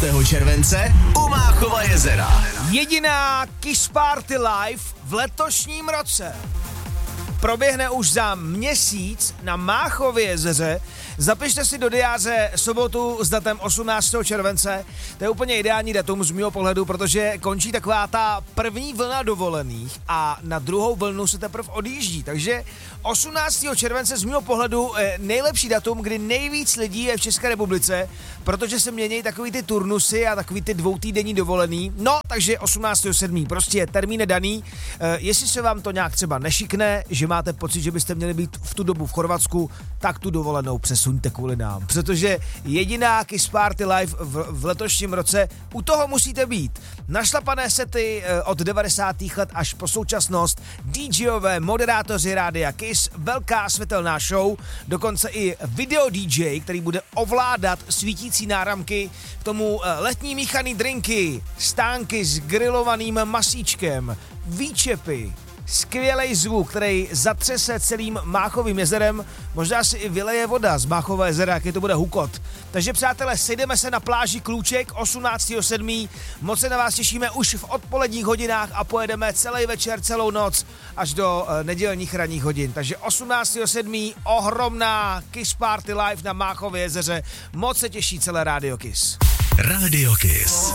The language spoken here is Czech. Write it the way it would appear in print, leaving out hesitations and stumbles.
července u Máchova jezera. Jediná Kiss Party Live v letošním roce proběhne už za měsíc na Máchově jezeře. Zapište si do diáře sobotu s datem 18. července. To je úplně ideální datum z mého pohledu, protože končí taková ta první vlna dovolených a na druhou vlnu se teprve odjíždí. Takže 18. července z mého pohledu nejlepší datum, kdy nejvíc lidí je v České republice, protože se mění takový ty turnusy a takový ty dvoutýdenní dovolený. No, takže 18.7. prostě termín je daný. Jestli se vám to nějak třeba nešikne, že máte pocit, že byste měli být v tu dobu v Chorvatsku, tak tu dovolenou přesuňte kvůli nám. Protože jediná Kiss Party Live v letošním roce, u toho musíte být. Našlapané sety od 90. let až po současnost, DJové, moderátoři rádia Kiss, velká světelná show, dokonce i video DJ, který bude ovládat svítící náramky, k tomu letní míchaný drinky, stánky s grilovaným masíčkem, výčepy, skvělej zvuk, který zatřese celým Máchovým jezerem, možná si i vyleje voda z Máchova jezera, jaký to bude hukot. Takže přátelé, sejdeme se na pláži Klůček 18.7. Moc se na vás těšíme už v odpoledních hodinách a pojedeme celý večer, celou noc až do nedělních ranních hodin. Takže 18.7. ohromná Kiss Party Live na Máchově jezeře. Moc se těší celé Radio Kiss. Radio Kiss.